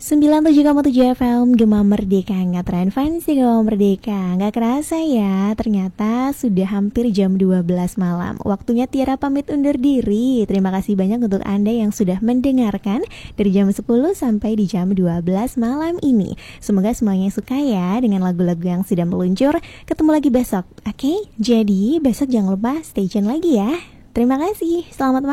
97,7 FM Gema Merdeka, ngetren fancy Gema Merdeka. Nggak kerasa ya, ternyata sudah hampir jam 12 malam. Waktunya Tiara pamit undur diri. Terima kasih banyak untuk Anda yang sudah mendengarkan dari jam 10 sampai di jam 12 malam ini. Semoga semuanya suka ya dengan lagu-lagu yang sudah meluncur. Ketemu lagi besok, oke? Jadi besok jangan lupa stay tune lagi ya. Terima kasih, selamat malam.